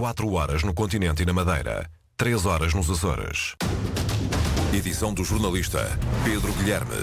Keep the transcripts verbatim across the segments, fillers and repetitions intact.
quatro horas no continente e na Madeira, três horas nos Açores. Edição do jornalista Pedro Guilherme.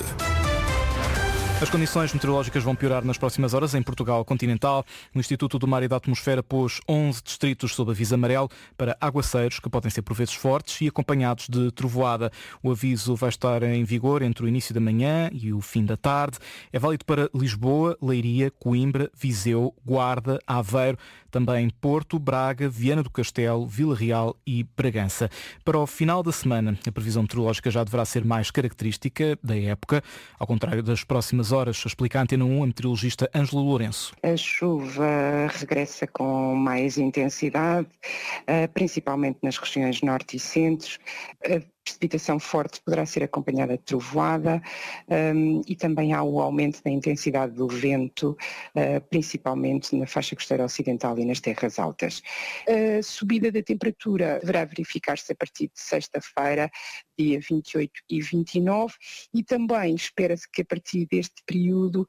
As condições meteorológicas vão piorar nas próximas horas em Portugal continental. O Instituto do Mar e da Atmosfera pôs onze distritos sob aviso amarelo para aguaceiros, que podem ser por vezes fortes e acompanhados de trovoada. O aviso vai estar em vigor entre o início da manhã e o fim da tarde. É válido para Lisboa, Leiria, Coimbra, Viseu, Guarda, Aveiro, também Porto, Braga, Viana do Castelo, Vila Real e Bragança. Para o final da semana, a previsão meteorológica já deverá ser mais característica da época, ao contrário das próximas horas, explica a Antena um a meteorologista Ângela Lourenço. A chuva regressa com mais intensidade, principalmente nas regiões norte e centro. A precipitação forte poderá ser acompanhada de trovoada um, e também há o aumento da intensidade do vento, uh, principalmente na faixa costeira ocidental e nas terras altas. A subida da temperatura deverá verificar-se a partir de sexta-feira, dia vinte e oito e vinte e nove, e também espera-se que a partir deste período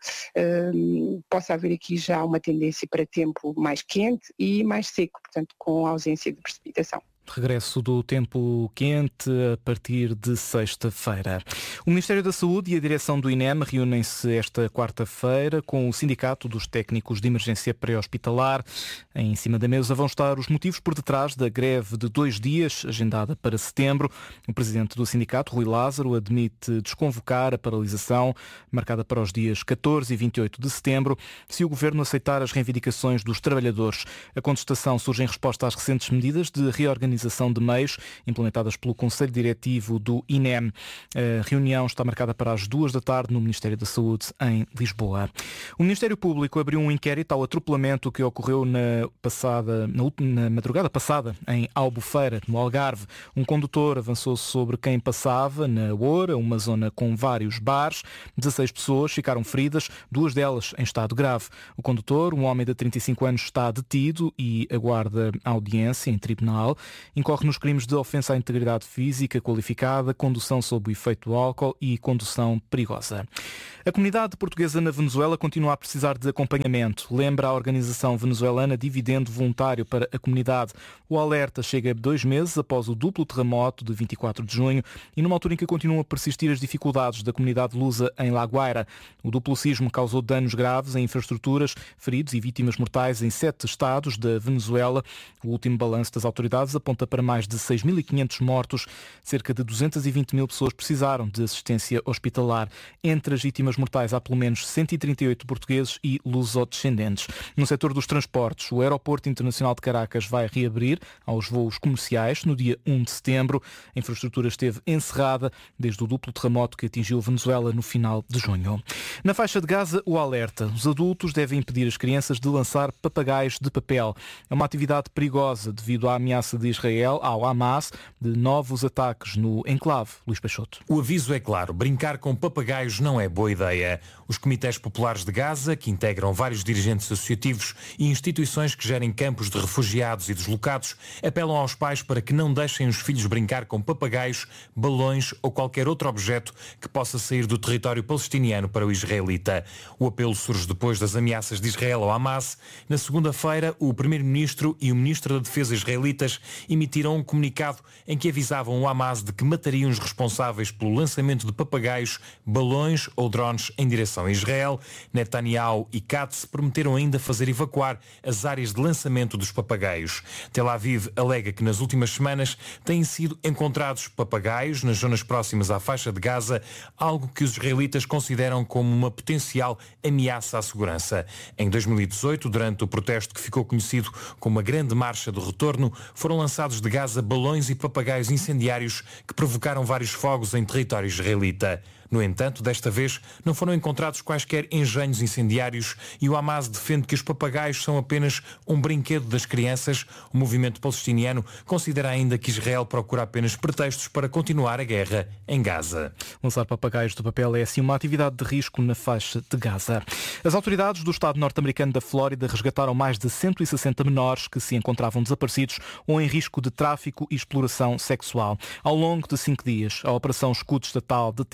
um, possa haver aqui já uma tendência para tempo mais quente e mais seco, portanto com ausência de precipitação. Regresso do tempo quente a partir de sexta-feira. O Ministério da Saúde e a direção do I N E M reúnem-se esta quarta-feira com o Sindicato dos Técnicos de Emergência Pré-Hospitalar. Em cima da mesa vão estar os motivos por detrás da greve de dois dias, agendada para setembro. O presidente do sindicato, Rui Lázaro, admite desconvocar a paralisação, marcada para os dias catorze e vinte e oito de setembro, se o governo aceitar as reivindicações dos trabalhadores. A contestação surge em resposta às recentes medidas de reorganização de meios implementadas pelo Conselho Diretivo do I N E M. A reunião está marcada para as duas da tarde no Ministério da Saúde, em Lisboa. O Ministério Público abriu um inquérito ao atropelamento que ocorreu na, passada, na, na madrugada passada em Albufeira, no Algarve. Um condutor avançou sobre quem passava na Oura, uma zona com vários bares. dezasseis pessoas ficaram feridas, duas delas em estado grave. O condutor, um homem de trinta e cinco anos, está detido e aguarda audiência em tribunal. Incorre nos crimes de ofensa à integridade física qualificada, condução sob o efeito do álcool e condução perigosa. A comunidade portuguesa na Venezuela continua a precisar de acompanhamento. Lembra a organização venezuelana Dividendo Voluntário para a Comunidade. O alerta chega dois meses após o duplo terremoto de vinte e quatro de junho e numa altura em que continuam a persistir as dificuldades da comunidade lusa em La Guaira. O duplo sismo causou danos graves em infraestruturas, feridos e vítimas mortais em sete estados da Venezuela. O último balanço das autoridades aponta para mais de seis mil e quinhentos mortos. Cerca de duzentas e vinte mil pessoas precisaram de assistência hospitalar. Entre as vítimas mortais há pelo menos cento e trinta e oito portugueses e lusodescendentes. No setor dos transportes, o Aeroporto Internacional de Caracas vai reabrir aos voos comerciais no dia um de setembro. A infraestrutura esteve encerrada desde o duplo terremoto que atingiu a Venezuela no final de junho. Na faixa de Gaza, o alerta. Os adultos devem impedir as crianças de lançar papagaios de papel. É uma atividade perigosa devido à ameaça de Israel ao Hamas de novos ataques no enclave. Luís Peixoto. O aviso é claro. Brincar com papagaios não é boa ideia. Os comitês populares de Gaza, que integram vários dirigentes associativos e instituições que gerem campos de refugiados e deslocados, apelam aos pais para que não deixem os filhos brincar com papagaios, balões ou qualquer outro objeto que possa sair do território palestiniano para o israelita. O apelo surge depois das ameaças de Israel ao Hamas. Na segunda-feira, o primeiro-ministro e o ministro da Defesa israelitas emitiram um comunicado em que avisavam o Hamas de que matariam os responsáveis pelo lançamento de papagaios, balões ou drones em direção a Israel. Netanyahu e Katz prometeram ainda fazer evacuar as áreas de lançamento dos papagaios. Tel Aviv alega que nas últimas semanas têm sido encontrados papagaios nas zonas próximas à faixa de Gaza, algo que os israelitas consideram como uma potencial ameaça à segurança. Em dois mil e dezoito, durante o protesto que ficou conhecido como a Grande Marcha do Retorno, foram lançados de Gaza balões e papagaios incendiários que provocaram vários fogos em território israelita. No entanto, desta vez, não foram encontrados quaisquer engenhos incendiários e o Hamas defende que os papagaios são apenas um brinquedo das crianças. O movimento palestiniano considera ainda que Israel procura apenas pretextos para continuar a guerra em Gaza. Lançar papagaios de papel é assim uma atividade de risco na faixa de Gaza. As autoridades do estado norte-americano da Flórida resgataram mais de cento e sessenta menores que se encontravam desaparecidos ou em risco de tráfico e exploração sexual. Ao longo de cinco dias, a Operação Escudo Estatal deteve três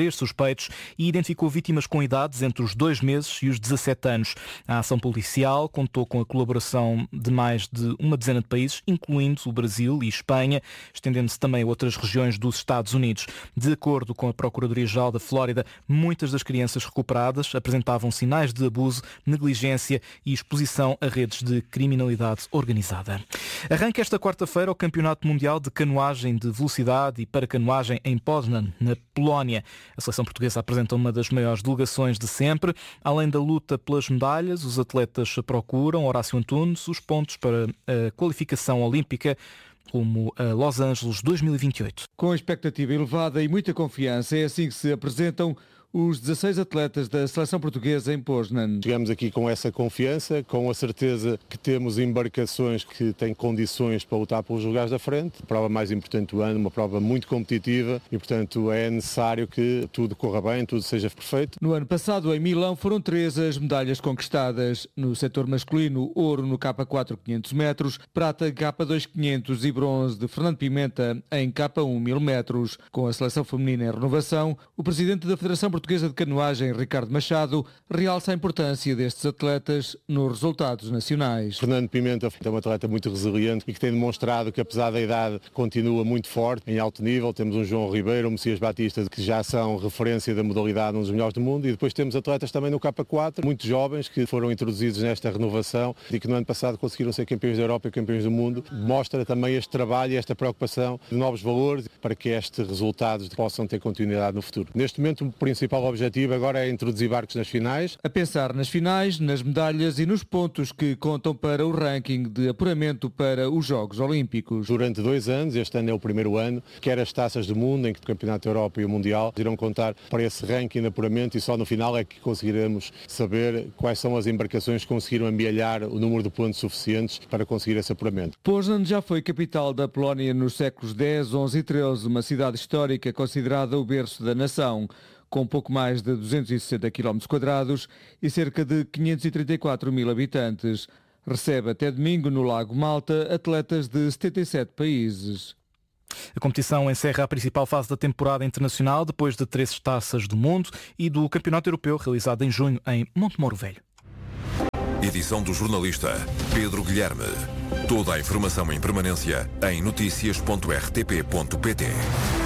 três suspeitos e identificou vítimas com idades entre os dois meses e os dezassete anos. A ação policial contou com a colaboração de mais de uma dezena de países, incluindo o Brasil e Espanha, estendendo-se também a outras regiões dos Estados Unidos. De acordo com a Procuradoria-Geral da Flórida, muitas das crianças recuperadas apresentavam sinais de abuso, negligência e exposição a redes de criminalidade organizada. Arranca esta quarta-feira o Campeonato Mundial de Canoagem de Velocidade e Paracanoagem em Poznan, na Polónia. A seleção portuguesa apresenta uma das maiores delegações de sempre. Além da luta pelas medalhas, os atletas procuram, Horácio Antunes, os pontos para a qualificação olímpica como a Los Angeles dois mil e vinte e oito. Com expectativa elevada e muita confiança, é assim que se apresentam os dezasseis atletas da seleção portuguesa em Poznan. Chegamos aqui com essa confiança, com a certeza que temos embarcações que têm condições para lutar pelos lugares da frente. A prova mais importante do ano, uma prova muito competitiva e, portanto, é necessário que tudo corra bem, tudo seja perfeito. No ano passado, em Milão, foram três as medalhas conquistadas. No setor masculino, ouro no K quatro quinhentos metros, prata K dois quinhentos e bronze de Fernando Pimenta em K um mil metros. Com a seleção feminina em renovação, o presidente da Federação Portuguesa Portuguesa de Canoagem, Ricardo Machado, realça a importância destes atletas nos resultados nacionais. Fernando Pimenta é um atleta muito resiliente e que tem demonstrado que, apesar da idade, continua muito forte, em alto nível. Temos um João Ribeiro, um Messias Batista, que já são referência da modalidade, um dos melhores do mundo. E depois temos atletas também no K quatro, muito jovens, que foram introduzidos nesta renovação e que no ano passado conseguiram ser campeões da Europa e campeões do mundo. Mostra também este trabalho e esta preocupação de novos valores para que estes resultados possam ter continuidade no futuro. Neste momento, o principal O objetivo agora é introduzir barcos nas finais. A pensar nas finais, nas medalhas e nos pontos que contam para o ranking de apuramento para os Jogos Olímpicos. Durante dois anos, este ano é o primeiro ano, quer as taças do mundo, em que o Campeonato da Europa e o Mundial irão contar para esse ranking de apuramento e só no final é que conseguiremos saber quais são as embarcações que conseguiram amealhar o número de pontos suficientes para conseguir esse apuramento. Poznan já foi capital da Polónia nos séculos dez, onze e treze, uma cidade histórica considerada o berço da nação. Com pouco mais de duzentos e sessenta quilómetros quadrados e cerca de quinhentos e trinta e quatro mil habitantes. Recebe até domingo no Lago Malta atletas de setenta e sete países. A competição encerra a principal fase da temporada internacional depois de três taças do mundo e do Campeonato Europeu realizado em junho em Montemoro Velho. Edição do jornalista Pedro Guilherme. Toda a informação em permanência em noticias ponto r t p ponto p t.